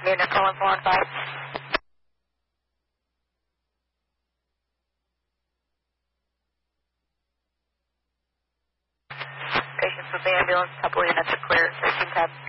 Unit calling 415. Patients with the ambulance, couple units are clear, 13 tab.